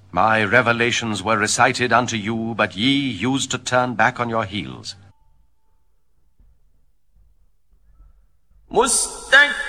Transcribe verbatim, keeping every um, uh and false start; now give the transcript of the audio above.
My revelations were recited unto you, but ye used to turn back on your heels.